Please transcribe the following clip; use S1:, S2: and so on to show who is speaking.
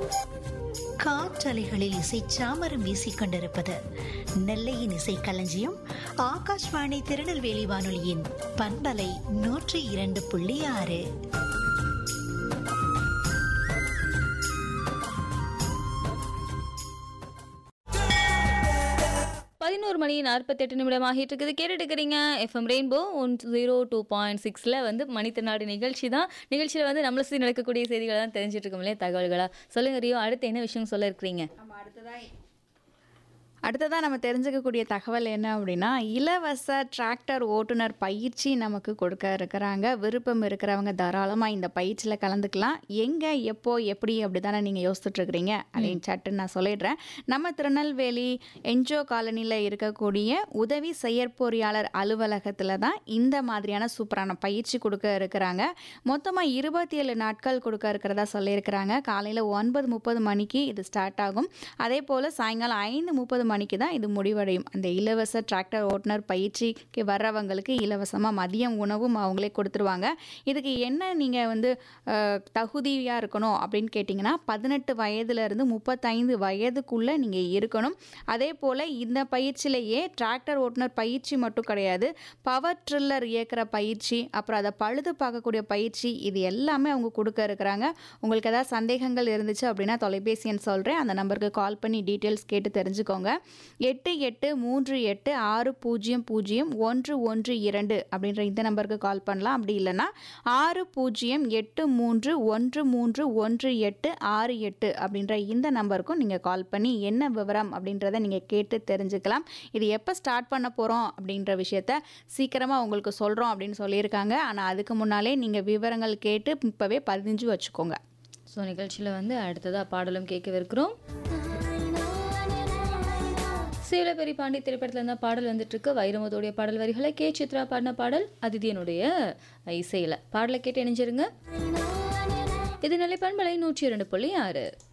S1: காற்றலைகளில் இசை சாமரம் வீசிக்கொண்டிருப்பது நெல்லையின் இசை களஞ்சியம் ஆகாஷ்வாணி திருநெல்வேலி வானொலியின் பண்பலை 102.6.
S2: 11:48 ஆகிட்டு இருக்குது. கேட்டுட்டு இருக்கிறீங்க எஃப்எம் ரெயின்போ 102.6ல வந்து மணித்திருநாடு நிகழ்ச்சி தான். நிகழ்ச்சியில் வந்து நம்மளை சுற்றி நடக்கக்கூடிய செய்திகளை தான் தெரிஞ்சுட்டு இருக்கோம் இல்லையா, தகவல்களா. சொல்லுங்க ரியோ, அடுத்து என்ன விஷயம் சொல்ல இருக்கிறீங்க?
S3: அடுத்ததாக நம்ம தெரிஞ்சுக்கக்கூடிய தகவல் என்ன அப்படின்னா, இலவச டிராக்டர் ஓட்டுநர் பயிற்சி நமக்கு கொடுக்க இருக்கிறாங்க. விருப்பம் இருக்கிறவங்க தாராளமாக இந்த பயிற்சியில் கலந்துக்கலாம். எங்கே, எப்போ, எப்படி அப்படி தானே நீங்கள் யோசிச்சுட்ருக்கிறீங்க. அதையும் சட்டுன்னு நான் சொல்லிடுறேன். நம்ம திருநெல்வேலி என்ஜோ காலனியில் இருக்கக்கூடிய உதவி செயற்பொறியாளர் அலுவலகத்தில் தான் இந்த மாதிரியான சூப்பரான பயிற்சி கொடுக்க இருக்கிறாங்க. மொத்தமாக 27 நாட்கள் கொடுக்க இருக்கிறதா சொல்லியிருக்கிறாங்க. காலையில் 9:30 மணிக்கு இது ஸ்டார்ட் ஆகும். அதே போல் சாயங்காலம் 5:30 மணிக்கு தான் இது முடிவடையும். அந்த இலவச டிராக்டர் ஓட்டுநர் பயிற்சிக்கு வர்றவங்களுக்கு இலவசமாக மதியம் உணவும் அவங்களே கொடுத்துருவாங்க. இதுக்கு என்ன நீங்கள் வந்து தகுதியாக இருக்கணும் அப்படின்னு கேட்டிங்கன்னா, 18 வயதுலேருந்து 35 வயதுக்குள்ளே நீங்கள் இருக்கணும். அதே போல் இந்த பயிற்சியிலேயே டிராக்டர் ஓட்டுநர் பயிற்சி மட்டும் கிடையாது, பவர் ட்ரில்லர் இயக்கிற பயிற்சி, அப்புறம் அதை பழுது பார்க்கக்கூடிய பயிற்சி, இது எல்லாமே அவங்க கொடுக்க இருக்கிறாங்க. உங்களுக்கு ஏதாவது சந்தேகங்கள் இருந்துச்சு அப்படின்னா தொலைபேசி எண் சொல்கிறேன், அந்த நம்பருக்கு கால் பண்ணி டீட்டெயில்ஸ் கேட்டு தெரிஞ்சுக்கோங்க. 8838000112 அப்படின்ற இந்த நம்பருக்கு கால் பண்ணலாம். அப்படி இல்லைன்னா 6083131868 அப்படின்ற இந்த நம்பருக்கும் நீங்கள் கால் பண்ணி என்ன விவரம் அப்படின்றத நீங்கள் கேட்டு தெரிஞ்சுக்கலாம். இது எப்போ ஸ்டார்ட் பண்ண போகிறோம் அப்படின்ற விஷயத்த சீக்கிரமாக உங்களுக்கு சொல்கிறோம் அப்படின்னு சொல்லியிருக்காங்க. ஆனால் அதுக்கு முன்னாலே நீங்கள் விவரங்கள் கேட்டு இப்போவே பதிஞ்சு வச்சுக்கோங்க.
S2: ஸோ நிகழ்ச்சியில் வந்து அடுத்ததாக பாடலும் கேட்கவிருக்கிறோம். சீலபெரி பாண்டி திரைப்படத்தில் இருந்தால் பாடல் வந்துட்டு இருக்கு. வைரமுதோடைய பாடல் வரிகளை கே சித்ரா பாடின பாடல் அதிதியனுடைய இசையில். பாடலை கேட்டு இணைஞ்சிருங்க. இது நிலைப்பண்பலை 102.6.